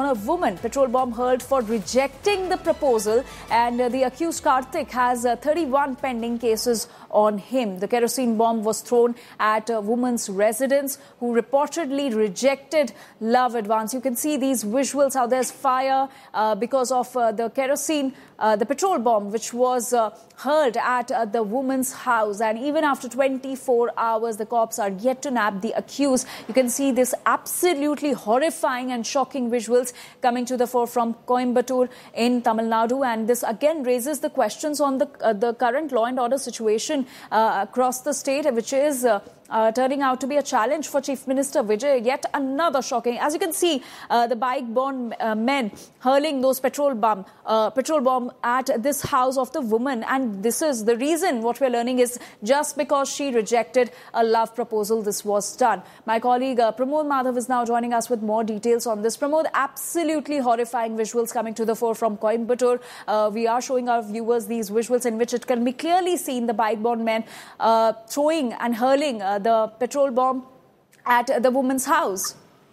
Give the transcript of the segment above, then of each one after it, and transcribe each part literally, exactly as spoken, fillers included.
on a woman. Petrol bomb hurled for rejecting the proposal, and uh, the accused Karthik has uh, thirty-one pending cases on him. The kerosene bomb was thrown at a woman's residence who reportedly rejected love advance. You can see these visuals how there's fire uh, because of uh, the kerosene, uh, the petrol bomb, which was uh, hurled at uh, the woman's house. And even after twenty-four hours, the cops are yet to nab the accused. You can see this absolutely horrifying and shocking visuals coming to the fore from Coimbatore in Tamil Nadu. And this again raises the questions on the, uh, the current law and order situation uh, across the state, which is uh, Uh, turning out to be a challenge for Chief Minister Vijay. Yet another shocking. As you can see, uh, the bike-borne uh, men hurling those petrol bomb, uh, petrol bomb at this house of the woman. And this is the reason. What we're learning is just because she rejected a love proposal, this was done. My colleague uh, Pramod Madhav is now joining us with more details on this. Pramod, absolutely horrifying visuals coming to the fore from Coimbatore. Uh, we are showing our viewers these visuals in which it can be clearly seen the bike-borne men uh, throwing and hurling uh, the petrol bomb at the woman's house.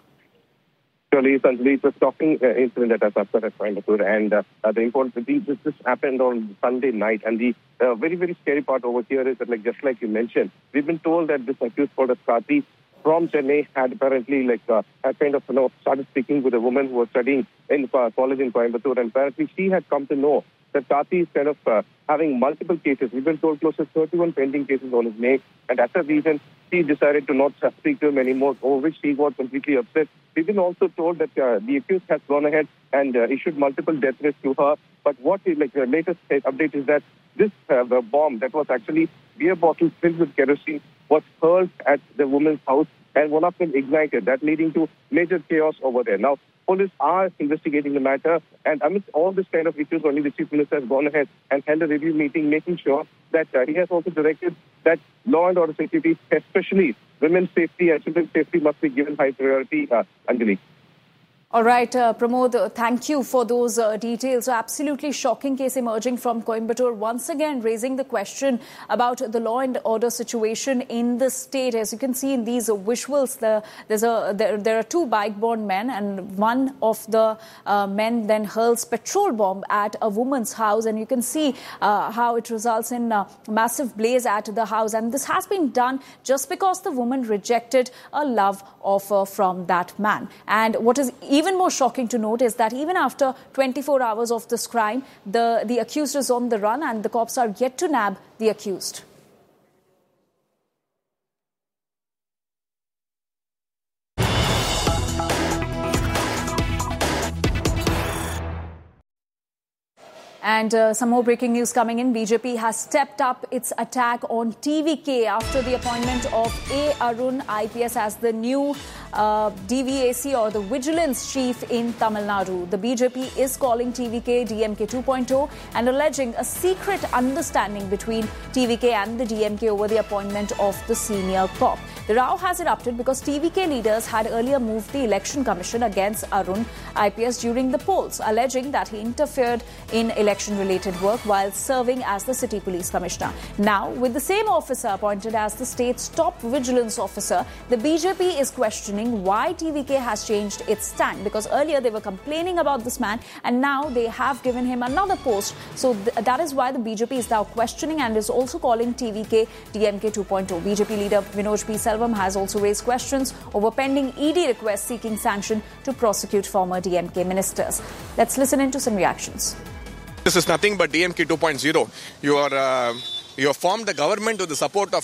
Surely, Sanjali, it was a shocking uh, incident that has occurred at Coimbatore, and uh, uh, the important thing, this, this happened on Sunday night, and the uh, very, very scary part over here is that, like just like you mentioned, we've been told that this accused called as Kati from Chennai had apparently like uh, had kind of you know started speaking with a woman who was studying in uh, college in Coimbatore, and apparently she had come to know that Kati is kind of uh, having multiple cases. We've been told close to thirty-one pending cases on his name, and as a reason, she decided to not speak to him anymore, over which he got completely upset. We've been also told that uh, the accused has gone ahead and uh, issued multiple death threats to her. But what is like the latest update is that this uh, the bomb that was actually beer bottles filled with kerosene was hurled at the woman's house, and one of them ignited, that leading to major chaos over there. Now, police are investigating the matter, and amidst all this kind of issues, only the Chief Minister has gone ahead and held a review meeting, making sure that uh, he has also directed that law and order security, especially women's safety and children's safety, must be given high priority. Uh, Anjali. All right, uh, Pramod, uh, thank you for those uh, details. So absolutely shocking case emerging from Coimbatore, once again raising the question about the law and order situation in the state. As you can see in these uh, visuals, the, there's a, there, there are two bike-borne men, and one of the uh, men then hurls petrol bomb at a woman's house, and you can see uh, how it results in a massive blaze at the house. And this has been done just because the woman rejected a love offer from that man. And what is even more shocking to note is that even after twenty-four hours of this crime, the, the accused is on the run, and the cops are yet to nab the accused. And uh, some more breaking news coming in. B J P has stepped up its attack on T V K after the appointment of A. Arun I P S as the new uh, D V A C, or the Vigilance Chief in Tamil Nadu. The B J P is calling T V K D M K two point oh and alleging a secret understanding between T V K and the D M K over the appointment of the senior cop. The row has erupted because T V K leaders had earlier moved the Election Commission against Arun I P S during the polls, alleging that he interfered in election-related work while serving as the City Police Commissioner. Now, with the same officer appointed as the state's top vigilance officer, the B J P is questioning why T V K has changed its stand, because earlier they were complaining about this man and now they have given him another post. So th- that is why the B J P is now questioning and is also calling T V K D M K two point oh. B J P leader Vinod P. Selvam has also raised questions over pending E D requests seeking sanction to prosecute former D M K ministers. Let's listen into some reactions. This is nothing but D M K two point oh. You are uh, you have formed a government with the support of